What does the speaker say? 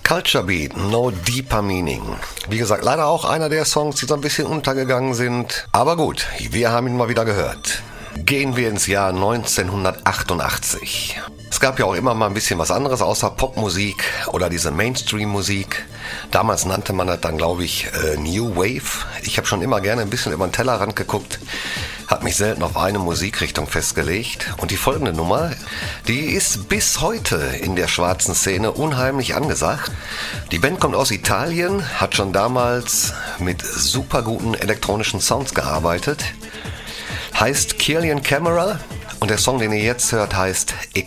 Culture Beat, No Deeper Meaning. Wie gesagt, leider auch einer der Songs, die so ein bisschen untergegangen sind. Aber gut, wir haben ihn mal wieder gehört. Gehen wir ins Jahr 1988. Es gab ja auch immer mal ein bisschen was anderes außer Popmusik oder diese Mainstream-Musik. Damals nannte man das dann, glaube ich, New Wave. Ich habe schon immer gerne ein bisschen über den Tellerrand geguckt, habe mich selten auf eine Musikrichtung festgelegt. Und die folgende Nummer, die ist bis heute in der schwarzen Szene unheimlich angesagt. Die Band kommt aus Italien, hat schon damals mit super guten elektronischen Sounds gearbeitet. Heißt Kirlian Camera und der Song, den ihr jetzt hört, heißt